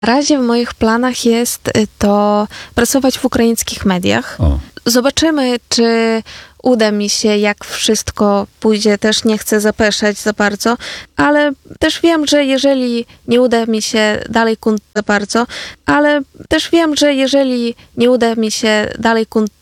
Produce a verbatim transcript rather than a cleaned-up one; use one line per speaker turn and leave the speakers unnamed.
Na razie w moich planach jest y, to pracować w ukraińskich mediach.
O,
Zobaczymy, czy uda mi się, jak wszystko pójdzie. Też nie chcę zapeszać za bardzo, ale też wiem, że jeżeli nie uda mi się dalej kun za bardzo, ale też wiem, że jeżeli nie uda mi się dalej kun